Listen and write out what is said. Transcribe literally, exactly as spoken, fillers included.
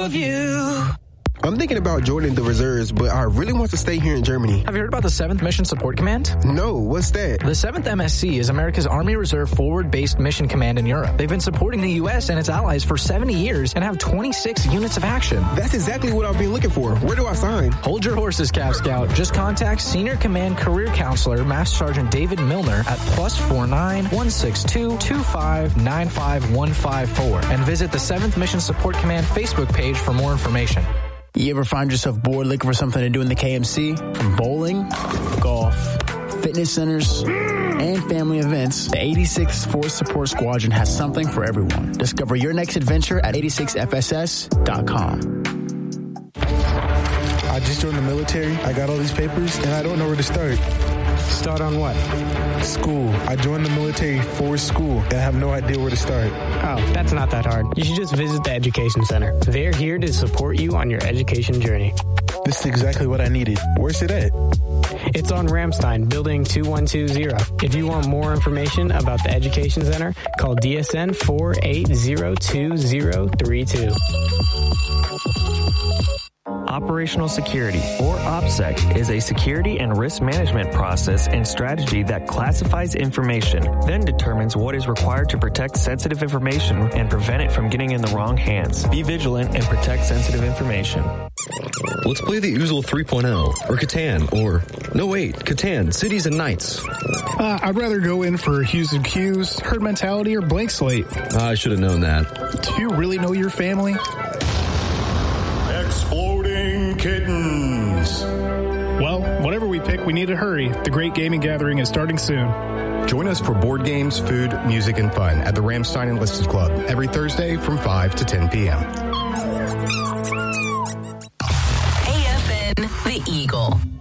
of you. I'm thinking about joining the reserves, but I really want to stay here in Germany. Have you heard about the seventh Mission Support Command? No, what's that? The seventh M S C is America's Army Reserve Forward-Based Mission Command in Europe. They've been supporting the U S and its allies for seventy years and have twenty-six units of action. That's exactly what I've been looking for. Where do I sign? Hold your horses, Cav Scout. Just contact Senior Command Career Counselor Master Sergeant David Milner at plus four nine one six two two five nine five one five four and visit the seventh Mission Support Command Facebook page for more information. You ever find yourself bored looking for something to do in the K M C? From bowling, golf, fitness centers, and family events, the eighty-sixth Force Support Squadron has something for everyone. Discover your next adventure at eighty-six F S S dot com. I just joined the military. I got all these papers, and I don't know where to start. Start on what? School. I joined the military for school, and I have no idea where to start. Oh, that's not that hard. You should just visit the Education Center. They're here to support you on your education journey. This is exactly what I needed. Where's it at? It's on Ramstein, building two one two zero. If you want more information about the Education Center, call D S N four eight zero two zero three two. Operational Security, or OPSEC, is a security and risk management process and strategy that classifies information, then determines what is required to protect sensitive information and prevent it from getting in the wrong hands. Be vigilant and protect sensitive information. Let's play the Oozle three point oh, or Catan, or... No, wait, Catan, Cities and Nights. Uh, I'd rather go in for Hues and Cues, Herd Mentality, or Blank Slate. Uh, I should have known that. Do you really know your family? Exploding Kittens. Well, whatever we pick, we need to hurry. The Great Gaming Gathering is starting soon. Join us for board games, food, music, and fun at the Ramstein Enlisted Club every Thursday from five to ten p.m. A F N, The Eagle.